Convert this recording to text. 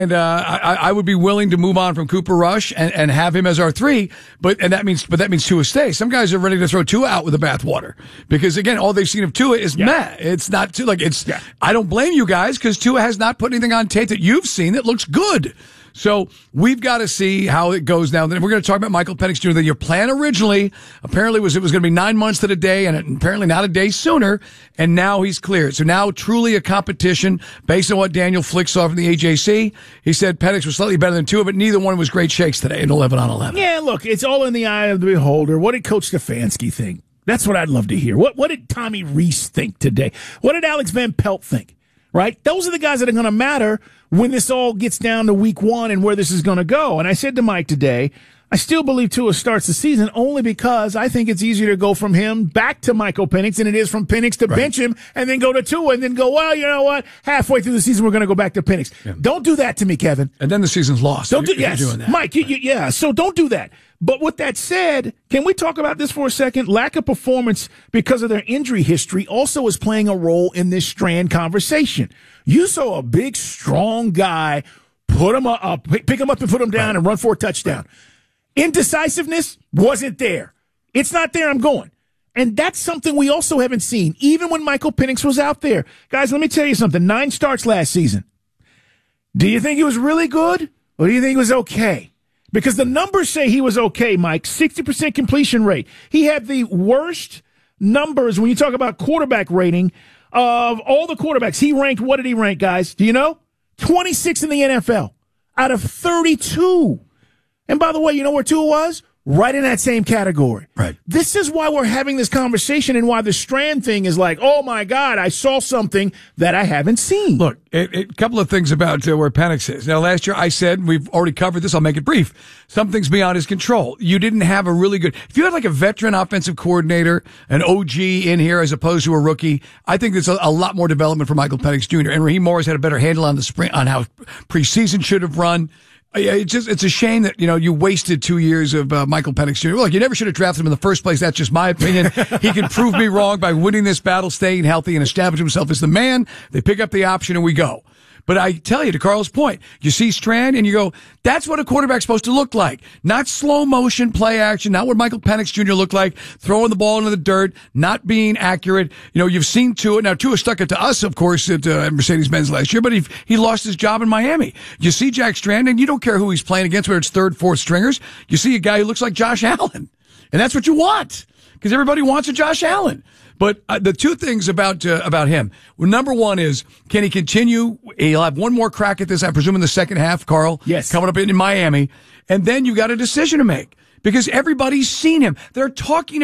And I would be willing to move on from Cooper Rush and have him as our 3, but that means Tua stays. Some guys are ready to throw Tua out with the bathwater because again, all they've seen of Tua is meh. It's not I don't blame you guys because Tua has not put anything on tape that you've seen that looks good. So we've got to see how it goes now. Then we're going to talk about Michael Penix Jr. That your plan originally apparently was it was going to be 9 months to the day, and apparently not a day sooner. And now he's cleared. So now truly a competition based on what Daniel Flick saw from the AJC. He said Penix was slightly better than Tua, but neither one was great shakes today in 11-on-11. Yeah, look, it's all in the eye of the beholder. What did Coach Stefanski think? That's what I'd love to hear. What did Tommy Rees think today? What did Alex Van Pelt think? Right? Those are the guys that are going to matter when this all gets down to week 1 and where this is going to go. And I said to Mike today, I still believe Tua starts the season only because I think it's easier to go from him back to Michael Penix than it is from Penix to bench him and then go to Tua and then go, well, you know what? Halfway through the season, we're going to go back to Penix. Yeah. Don't do that to me, Kevin. And then the season's lost. Don't do yes, doing that. Mike. Yeah. So don't do that. But with that said, can we talk about this for a second? Lack of performance because of their injury history also is playing a role in this Strand conversation. You saw a big, strong guy put him up, pick him up and put him down and run for a touchdown. Indecisiveness wasn't there. It's not there. I'm going. And that's something we also haven't seen, even when Michael Penix was out there. Guys, let me tell you something. 9 starts last season. Do you think he was really good or do you think he was okay? Because the numbers say he was okay, Mike. 60% completion rate. He had the worst numbers when you talk about quarterback rating of all the quarterbacks. He ranked, what did he rank, guys? Do you know? 26 in the NFL out of 32. And by the way, you know where Tua was? Right in that same category. Right. This is why we're having this conversation and why the Strand thing is like, oh, my God, I saw something that I haven't seen. Look, a couple of things about where Penix is. Now, last year I said, we've already covered this, I'll make it brief. Something's beyond his control. You didn't have a really good, if you had like a veteran offensive coordinator, an OG in here as opposed to a rookie, I think there's a lot more development for Michael Penix Jr. And Raheem Morris had a better handle on the spring, on how preseason should have run. It's a shame that, you wasted 2 years of Michael Penix Jr. Look, you never should have drafted him in the first place. That's just my opinion. He can prove me wrong by winning this battle, staying healthy, and establishing himself as the man. They pick up the option and we go. But I tell you, to Carl's point, you see Strand and you go, that's what a quarterback's supposed to look like. Not slow motion play action, not what Michael Penix Jr. looked like, throwing the ball into the dirt, not being accurate. You've seen Tua. Now, Tua stuck it to us, of course, at Mercedes-Benz last year, but he lost his job in Miami. You see Jack Strand, and you don't care who he's playing against, whether it's third, fourth stringers. You see a guy who looks like Josh Allen. And that's what you want, because everybody wants a Josh Allen. But the two things about him, well, number one is, can he continue? He'll have one more crack at this, I presume, in the second half, Carl. Yes. Coming up in Miami. And then you got a decision to make because everybody's seen him. They're talking